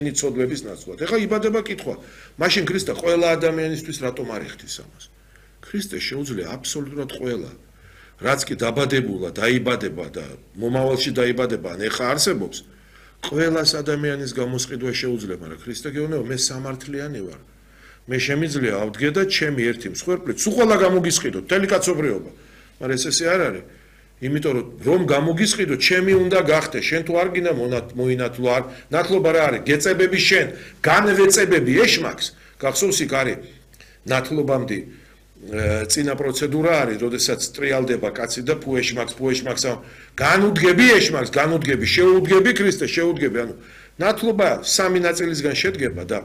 ცოდვების ნაცვლად. ეხლა იბადება კითხვა, მაშინ ქრისტე ყველა ადამიანისთვის რატომ არ იხდის ამას? ქრისტე შეუძლია აბსოლუტურად ყველა. რაც კი დაბადებულა, დაიბადება და მომავალში დაიბადება, ან ეხა არსებობს, ყველას ადამიანის გამოსყიდვა შეუძლია, მაგრამ ქრისტე გეუბნება, მე სამართლიანი ვარ. მე შემიძლია ავდგე და ჩემი ერთი მსხვერპლით სულ ყველა გამოგისყიდოთ, მთელი კაცობრიობა. მაგრამ ეს არ არის. იმიტომ რომ გამოგისყიდო, ჩემი უნდა გახდე, შენ თუ არ გინდა მოინათლო არ, ნათლობა რა არის? გეწებები შენ, განვეწებები ეშმაკს, გახსოვს იქ არის ნათლობამდე წინა პროცედურა არის, როდესაც ტრიალდება კაცი და ფუ ეშმაკს განუდგები ეშმაკს, განუდგები, შეუდგები ქრისტე, შეუდგები, ანუ ნათლობა 3 ნაწილისგან შედგება და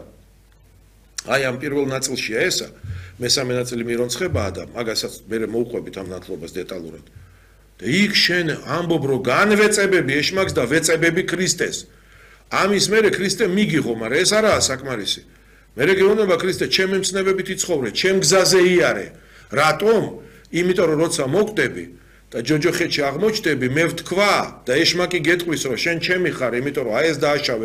აი ამ პირველ ნაწილშია ესა, მესამე ნაწილი მირონცხებაა და მაგასაც მე მოვყვებით ამ ნათლობას დეტალურად. და იქ შენ ამბობ რომ განვეწებები ეშმაკს და ვეწებები ქრისტეს. ამის მერე ქრისტე მიგიღო, მაგრამ ეს არაა საკმარისი. მერე გეუბნება ქრისტე, ჩემი მცნებებით იცხოვრე, ჩემ გზაზე იარე. რატომ? იმიტომ რომ როცა მოკვდები და ჯოჯოხეთში აღმოჩნდები, მე ვთქვა და ეშმაკი გეტყვის რომ შენ ჩემი ხარ, იმიტომ რომ აი ეს დააშავე,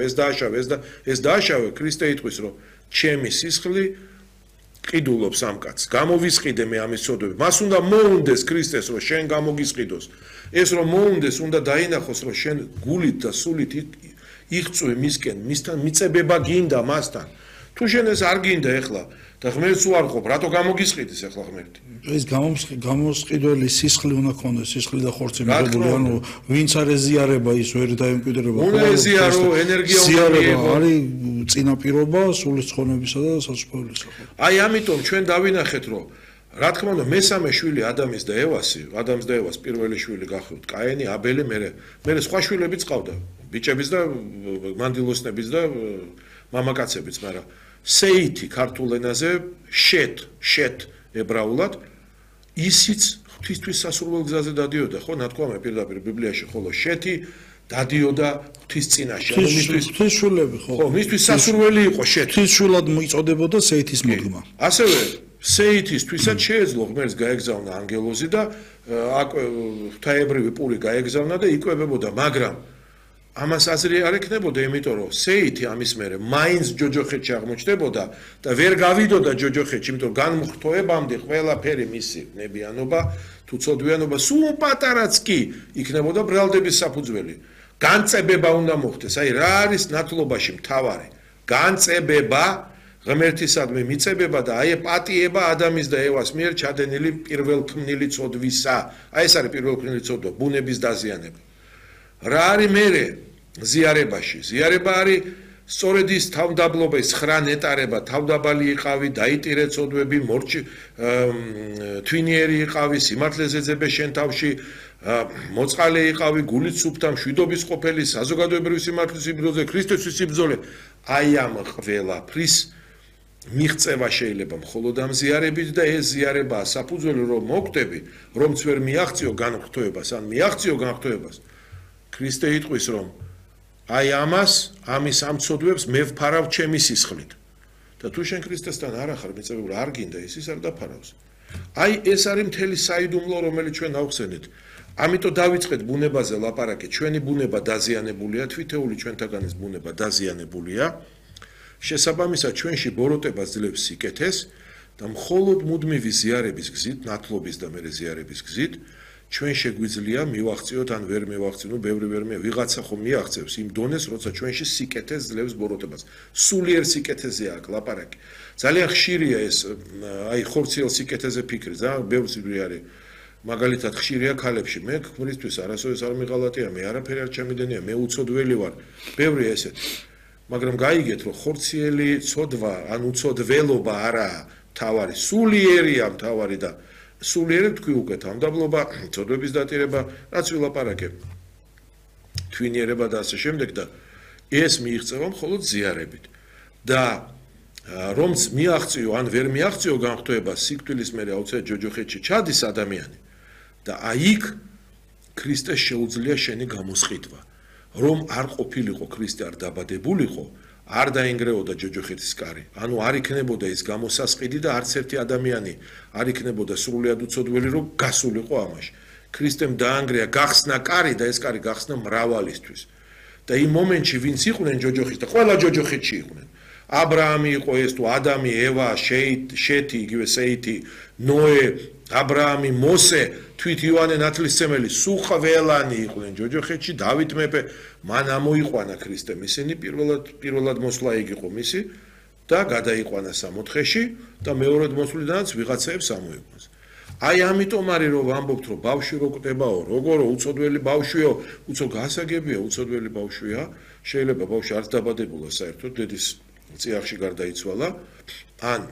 ეს დააშავე, ქრისტე იტყვის რომ ჩემი სისხლი ყიდულობს ამ კაცს. გამოვისყიდე მე ამის ცოდვები. მას უნდა მოუნდეს ქრისტეს რომ შენ გამოგისყიდოს. ეს რომ მოუნდეს, უნდა დაინახოს რომ შენ გულით და სულით იღწვე მისკენ, მისთან მიწებება გინდა მასთან. თუ შენ ეს არ გინდა ეხლა და ღმერთს უარყოფ, რატო გამოგისყიდის ეხლა ღმერთი? ეს გამოსყიდველი სისხლი უნდა ქონდეს, სისხლი და ხორცი მიღებული, ანუ ვინც არ ეზიარება ის ვერ დაემკვიდრება. უნდა ეზიარო, ენერგია უნდა მიიღო. არის წინაპირობა სულის ცხონებისა და სასწაულისა. აი ამიტომ ჩვენ დავინახეთ რომ რა თქმა უნდა მესამე შვილი ადამიანს და ევას პირველი შვილი გახლავთ კაენი, აბელი, მე სხვა შვილებიც ყავდა, ბიჭების და მანდილოსნების და მამაკაცებიც, მაგრამ სეითი ქართულ ენაზე შეთ ებრაულად ისიც ღვთისთვის სასურველ გზაზე დადიოდა, ხო, ნათქვამია პირდაპირ ბიბლიაში, ხოლო შეთი დადიოდა ღვთის წინაშე, ანუ ღვთის შვილები, ხო, მისთვის სასურველი იყო შეთი. ღვთის შვილად იწოდებოდა სეითის მოდგმა. ასევე სეითისთვისაც შეეძლო ღმერთს გაეგზავნა ანგელოზი და ღვთაებრივი პური გაეგზავნა და იკვებებოდა, მაგრამ ამას აზრი არ ექნებოდა, იმიტომ რომ სეითი ამის მერე მაინც ჯოჯოხეთში აღმოჩნდებოდა და ვერ გავიდოდა ჯოჯოხეთში, იმიტომ რომ განმხრთოებამდე ყველაფერი მისი ნებიანობა თუ ცოდვიანობა სულ პატარაც კი იქნებოდა ბრალდების საფუძველი. განწებება უნდა მოხდეს. აი რა არის ნათლობაში მთავარი? განწებება, ღმერთისადმი მიწებება და აი პატიება ადამიანის და ევას მიერ ჩადენილი პირველქმნილი ცოდვისა. აი ეს არის პირველქმნილი ცოდვა, ბუნების დაზიანება. რა არის მერე ზიარებაში? ზიარება არის სწორედ ის თავდაბლობა, ის 9 ნეტარება, თავდაბალი იყავი, დაიტირე ცოდვები, მორჩი თვინიერი იყავი, სიმართლეს ეძებე შენ თავში, მოწყალე იყავი, გულით სუფთა, მშვიდობის ყოფილი, საზოგადოებრივი სიმართლის სიბრძოლე, ქრისტესთვის სიბრძოლე. აი ამ ყველაფრის მიღწევა შეიძლება მხოლოდ ამ ზიარებით და ეს ზიარებაა საფუძველი რომ მოკვდები, რომც ვერ მიაღწიო განხრთოებას, ან მიაღწიო განხრთოებას. ქრისტე იტყვის რომ აი ამის ამ ცოდვებს მე ვფარავ ჩემი სისხლით. და თუ შენ ქრისტესთან არ ახარ მიწებებული, არ გინდა ის არ დაფარავს. აი ეს არის მთელი საიდუმლო, რომელიც ჩვენ ავხსენეთ. ამიტომ დავიწყეთ ბუნებაზე ლაპარაკი. ჩვენი ბუნება დაზიანებულია, თვითეული ჩვენთაგანის ბუნება დაზიანებულია. შესაბამისად ჩვენში ბოროტება ძლევს სიკეთეს და მხოლოდ მუდმივი ზიარების გზით, ნათლობის და მერე ზიარების გზით ჩვენ შეგვიძლია მივაღწიოთ ან ვერ მივაღწიოთ, ბევრი ვერ ვიღაცა ხომ მიაღწევს იმ დონეს, როცა ჩვენში სიკეთეს ძლევს ბოროტებას. სულიერ სიკეთეზე აქ ლაპარაკი. ძალიან ხშირია ეს, აი ხორციელ სიკეთეზე ფიქრი, ძალიან ბევრი არის. მაგალითად ხშირია ქალებში, მე ქმრისთვის არასოდეს არ მიღალატია, მე არაფერი არ ჩამიდენია, მე უცოდველი ვარ. ბევრი ესეთი. მაგრამ გაიგეთ, რომ ხორციელი ცოდვა, ან უცოდველობა არაა თავარი, სულიერია თავარი და სულიერი თქვი უკვე თავდაბლობა, ცოდვების დატირება, რაც ვილაპარაკებ. თვინიერება და ასე შემდეგ და ეს მიიღწევა მხოლოდ ზიარებით. და რომც მიაღწიო ან ვერ მიაღწიო განხრთოებას, სიკვდილის მერე აუცილებლად ჯოჯოხეთში ჩადის ადამიანი და აი იქ ქრისტეს შეუძლია შენი გამოსყიდვა. რომ არ ყოფილიყო ქრისტე, არ დაბადებულიყო, არ დაინგრეოდა ჯოჯოხეთის კარი. ანუ არ იქნებოდა ის გამოსასყიდი და არც ერთი ადამიანი არ იქნებოდა სრულიად უცოდველი, რომ გასულიყო ამაში. ქრისტემ დაანგრია, გახსნა კარი და ეს კარი გახსნა მრავალისთვის. და იმ მომენტში ვინც იყვნენ ჯოჯოხეთში და ყველა ჯოჯოხეთში იყვნენ. აბრაამი იყო ეს თუ ადამი, ევა, შეთი, იგივე სეითი, ნოე, აბრაამი, მოსე, თვით იოანე ნათლისმცემელი, სუხველანი იყვნენ ჯოჯოხეთში, დავით მეფე, მან ამოიყვანა ქრისტემ ისინი პირველად მოსვლა იქ იყო მისი და გადაიყვანა სამოთხეში და მეორედ მოსვლიდანაც ვიღაცაებს ამოიყვანს. აი ამიტომ არის რომ ვამბობთ რომ ბავშვი რო კვდებაო, როგორო უცოდველი ბავშვიო, უცო გასაგებია უცოდველი ბავშვია, შეიძლება ბავშვი არ დაბადებულა საერთოდ დედის წიაღში გარდაიცვალა, ან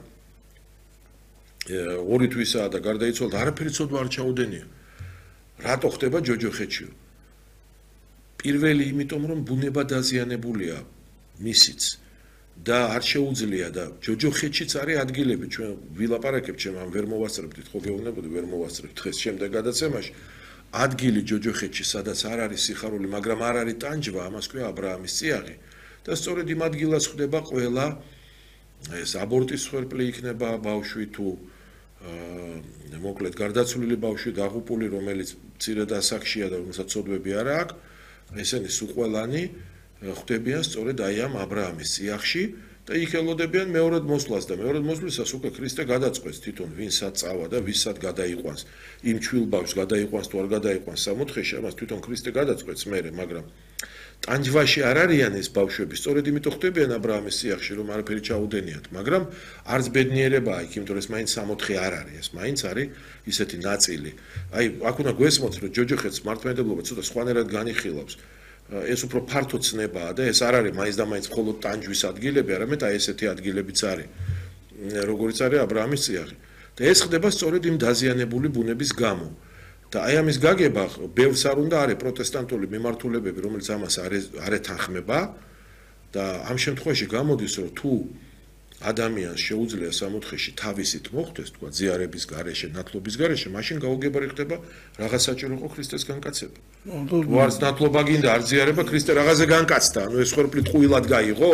2 თვისაა და გარდაიცვალა და არაფერი ცოდვა არ ჩაუდენია. რატო ხდება ჯოჯოხეთში? პირველი იმიტომ რომ ბუნება დაზიანებულია მისიც და არ შეუძლია და ჯოჯოხეთშიც არის ადგილები ჩვენ ვილაპარაკებთ ჩემ ამ ვერ მოვასწრებდით ხო გეუბნებოდი ვერ მოვასწრებთ დღეს შემდეგ გადაცემაში ადგილი ჯოჯოხეთში სადაც არ არის სიხარული მაგრამ არ არის ტანჯვა ამას ქვია აბრაამის წიაღი და სწორედ იმ ადგილას ხდება ყველა ეს აბორტის ხერპლი იქნება ბავშვი თუ მოკლედ გარდაცვლილი ბავშვი დაღუპული რომელიც მცირედ ასაკშია და რომელსაც ცოდვები არ აქვს ესენი სუყველანი ხდებიან სწორედ აი ამ აბრაამის წიაღში და იქ ელოდებიან მეორედ მოსვლას და მეორედ მოსვლისას უკვე ქრისტე გადაწყვეტს თვითონ ვინსაც წავა და ვისაც გადაიყვანს იმ ჩვილბავშვს გადაიყვანს თუ არ გადაიყვანს სამოთხეში ამას თვითონ ქრისტე გადაწყვეტს მერე მაგრამ ტანჯვაში არ არიან ეს ბავშვები სწორედ იმიტომ ხდებიან აბრაამის წიაღში რომ არაფერი ჩაუდენიათ მაგრამ არც ბედნიერებაა იქ იმიტომ რომ ეს მაინც სამოთხე არ არის ეს მაინც არის ისეთი ნაწილი აი აქ უნდა გვესმოთ რომ ჯოჯოხეთს მართლმადიდებლობა ცოტა სხვანაირად განიხილავს ეს უფრო ფართო ცნებაა და ეს არ არის მაინც და მაინც მხოლოდ ტანჯვის ადგილები, არამედ აი ესეთი ადგილებიც არის, როგორიც არის აბრაამის წიაღი. და ეს ხდება სწორედ იმ დაზიანებული ბუნების გამო. და აი ამის გაგება ბევრს არ უნდა არის პროტესტანტული მიმართულებები, რომელიც ამას არ ეთანხმება და ამ შემთხვევაში გამოდის, რომ თუ ადამიანს შეუძლია სამოთხეში თავისით მოხდეს, თქვა ზიარების გარეშე, ნათლობის გარეშე, მაშინ გაუგებარი ხდება რაღაც საჭირო იყო ქრისტეს განკაცება. თუ არც ნათლობა გინდა, არ ზიარება, ქრისტე რაღაცზე განკაცდა, ანუ ეს ხერფლი ტყუილად გაიღო?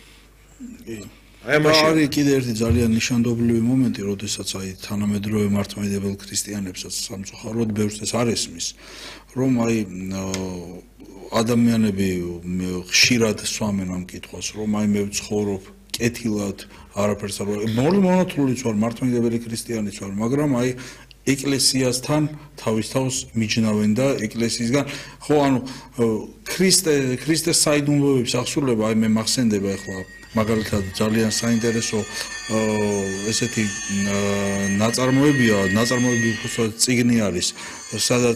აი მაშინ არის კიდე ერთი ძალიან ნიშანდობლივი მომენტი, როდესაც აი თანამედროვე მართლმადიდებელ ქრისტიანებსაც სამწუხაროდ ბევრს ეს არ ესმის, რომ აი ადამიანები ხშირად სვამენ ამ კითხვას, რომ აი მე ვცხოვრობ კეთილად არაფერს არ მონათლულიც ვარ მართლმადიდებელი ქრისტიანიც ვარ მაგრამ აი ეკლესიასთან თავის თავს მიჯნავენ და ეკლესიისგან ხო ანუ ქრისტეს საიდუმლოების აღსრულება აი მე მახსენდება ახლა მაგალითად ძალიან საინტერესო ესეთი ნაწარმოებია უბრალოდ წიგნი არის სადაც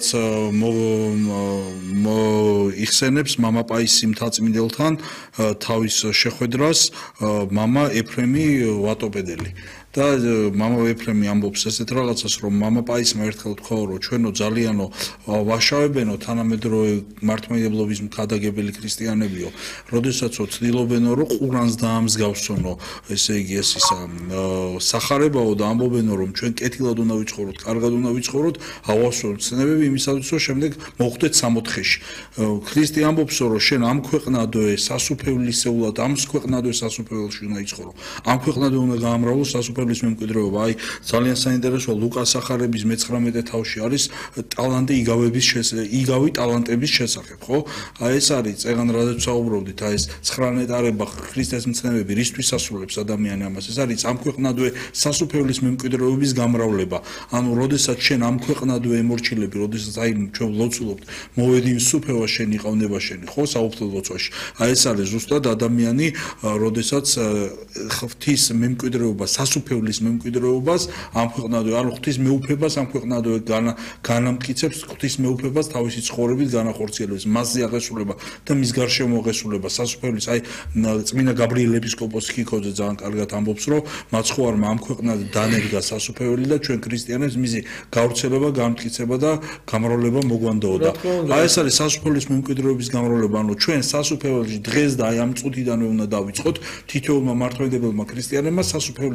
იხსენებს მამა პაისი მთაწმინდელთან თავის შეხვედრას მამა ეფრემი ვატოპედელი და მამა ეფრემი ამბობს ესეთ რაღაცას რომ მამა პაისმა ერთხელ თქვა რომ ჩვენო ძალიანო ვაშავებენო თანამედროვე მართლმადიდებლობის მქადაგებელი ქრისტიანებიო როდესაც ცდილობენო რომ ყურანს დაამსგავსონო ესე იგი ეს ისა სახარებაო და ამბობენო რომ ჩვენ კეთილად უნდა ვიცხოვროთ კარგად უნდა ვიცხოვროთ ავასწოროთ ცნებები იმისათვის რომ შემდეგ მოხვდეთ სამოთხეში ქრისტე ამბობს რომ შენ ამ ქვეყნადოე სასუფევლისეულად ამ ქვეყნადოე სასუფეველში უნდა იცხოვრო ამ ქვეყნადოე უნდა გაამრავლო სასუფეველის მემკვიდრეობა აი ძალიან საინტერესოა ლუკას სახარების მე-19 თავში არის ტალანტი იგავი ტალანტების შესახებ ხო აი ეს არის წეგან რადგან საუბრობდით აი ეს 19 არება ქრისტეს მცნებები რისთვის ასრულებს ადამიანი ამას ეს არის ამ ქვეყნადოე სასუფეველის მემკვიდრეობის გამრავლება ანუ როდესაც შენ ამ ქვეყნადოე ემორჩილები როდესაც აი ჩვენ ლოცულობთ მოვედი იმ სუფევა შენი ყავნება შენი ხო საუფლო ლოცვაში აი ეს არის ზუსტად ადამიანი როდესაც ღვთის მემკვიდრეობა სასუფეველის მემკვიდრეობას ამ ქვეყნადოე ანუ ღვთის მეუფებას ამ ქვეყნადოე განამტკიცებს ღვთის მეუფებას თავისი ცხოვრებით განახორციელებს მასზე აღესრულება და მის გარშემო აღესრულება სასუფეველის აი წმინდა გაბრიელ ეპისკოპოსი ქიქოძე ძალიან კარგად ამბობს რომ მაცხოვარმა ამ ქვეყნად დანერგა სასუფეველი და ჩვენ ქრისტიანებს მისი გავრცელება განმტკიცება და გამრავლება მოგვანდაოდა აი ეს არის სასუფეველის მემკვიდრეობის გამრავლება ანუ ჩვენ სასუფეველში დღეს და აი ამ წუთიდანვე უნდა დავიწყოთ თითოეულმა მართლმადიდებელმა ქრისტიანებმა სასუფეველისეული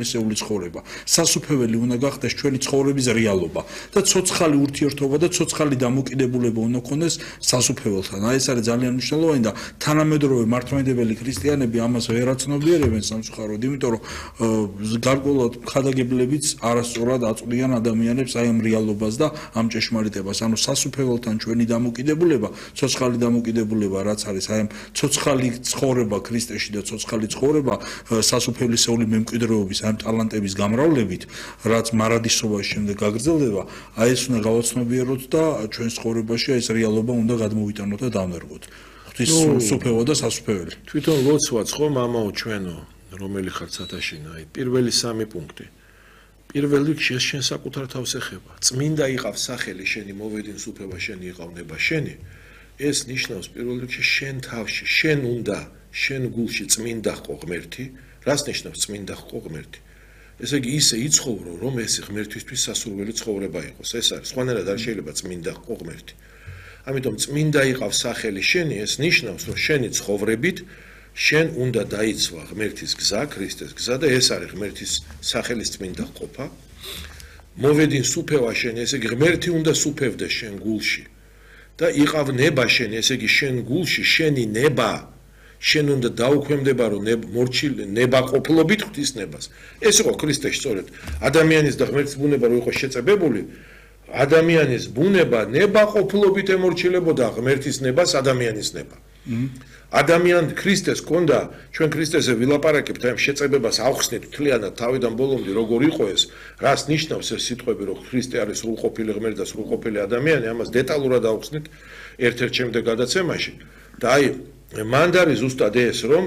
ცხოვრება. სასუფეველი უნდა გახდეს ჩვენი ცხოვრების რეალობა და ცოცხალი ურთიერთობა და ცოცხალი დამოკიდებულება უნდა გქონდეს სასუფეველთან. აი ეს არის ძალიან მნიშვნელოვანი და თანამედროვე მართლმადიდებელი ქრისტიანები ამას ვერ აცნობიერებენ სამწუხაროდ, იმიტომ რომ გარკვეულად ხადაგებლებიც არასწორად აწვდიან ადამიანებს აი ამ რეალობას და ამ ჭეშმარიტებას. ანუ სასუფეველთან ჩვენი დამოკიდებულება, ცოცხალი დამოკიდებულება რაც არის აი ამ ცოცხალი ცხოვრება ქრისტეში და ცოცხალი ცხოვრება სასუფევლისეული მემკვიდრეობის ამ ტალანტების გამრავლებით, რაც მარადისობაში შემდეგ გაგრძელდება, აი ეს უნდა გავაცნობიეროთ და ჩვენს ცხოვრებაში აი ეს რეალობა უნდა გადმოვიტანოთ და დავნერგოთ. ღვთის სუფევა და სასუფეველი. თვითონ ლოცვაც ხო მამაო ჩვენო, რომელი ხარ ცათაშინა, აი პირველი 3 პუნქტი. პირველ რიგში ეს შენ საკუთარ თავს ეხება. წმინდა იყავს სახელი შენი, მოვედინ სუფევა შენი იყავ ნება შენი. ეს ნიშნავს პირველ რიგში შენ თავში, შენ უნდა, შენ გულში წმინდა ყო ღმერთი. რას ნიშნავს წმინდა ყო ღმერთი? ესე იგი ისე იცხოვრო, რომ ეს ღმერთისთვის სასურველი ცხოვრება იყოს. ეს არის, სხვანაირად არ შეიძლება წმინდა ყო ღმერთი. ამიტომ წმინდა იყავს სახელი შენი, ეს ნიშნავს, რომ შენი ცხოვრებით შენ უნდა დაიცვა ღმერთის გზა, ქრისტეს გზა და ეს არის ღმერთის სახელის წმინდა ყოფა. მოვედინ სუფევა შენ, ესე იგი ღმერთი უნდა სუფევდეს შენ გულში. და იყავ ნება შენ, ესე იგი შენ გულში შენი ნება, შენ უნდა დაუქვემდებარო მორჩილი ნებაყოფლობით ღვთის ნებას. ეს იყო ქრისტეში სწორედ. ადამიანის და ღმერთის ბუნება რო იყო შეწებებული, ადამიანის ბუნება ნებაყოფლობით ემორჩილებოდა ღმერთის ნებას, ადამიანის ნება. ადამიან ქრისტეს კონდა, ჩვენ ქრისტეზე ვილაპარაკებთ, ამ შეწებებას ავხსნით მთლიანად თავიდან ბოლომდე როგორ იყო ეს, რას ნიშნავს ეს სიტყვები, რომ ქრისტე არის სრულყოფილი ღმერთი და სრულყოფილი ადამიანი, ამას დეტალურად ავხსნით ერთ-ერთ შემდეგ გადაცემაში. და აი, მანდ არის ზუსტად ეს, რომ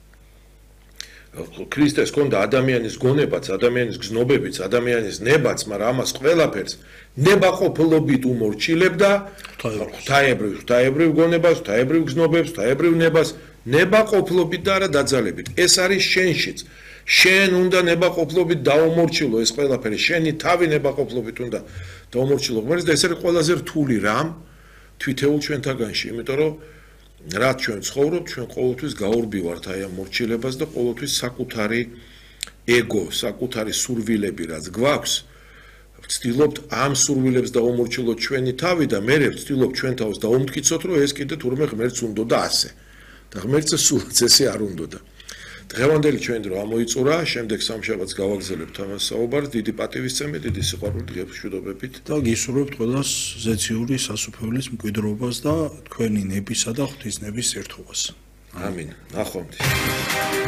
ქრისტეს კონდა ადამიანის გონებაც, ადამიანის გზნობებიც, ადამიანის ნებაც, მაგრამ ამას ყველაფერს ნებაყოფლობით უმორჩილებდა ღვთაებრივ გონებას, ღვთაებრივ გზნობებს, ღვთაებრივ ნებას, ნებაყოფლობით და არა დაძალებით. ეს არის შენშიც. შენ უნდა ნებაყოფლობით დაუმორჩილო ეს ყველაფერი, შენი თავი ნებაყოფლობით უნდა დაუმორჩილო ღმერთს და ეს არის ყველაზე რთული რამ თვითეულ ჩვენთაგანში, იმიტომ რომ რაც ჩვენ ცხოვრობთ, ჩვენ ყოველთვის გაურბივართ აი ამ მორჩილებას და ყოველთვის საკუთარი ეგო, საკუთარი სურვილები რაც გვაქვს, ვცდილობთ ამ სურვილებს დაუმორჩილოთ ჩვენი თავი და მე ვცდილობ ჩვენ თავს დაუმტკიცოთ, რომ ეს კიდე თურმე ღმერთს უნდოდა ასე. და ღმერთს სულაც ესე არ უნდოდა. დღევანდელი ჩვენი დრო ამოიწურა, შემდეგ სამშაბათს გავაგზავნებთ ამას საუბარს, დიდი პატივისცემი, დიდი სიყვარული გეფშვიდობებით და გისურვებთ ყველას ზეციური სასუფეველის მკვიდრობას და თქვენი ნებისა და ღვთის ნების ერთობას. ამინ. ნახვამდის.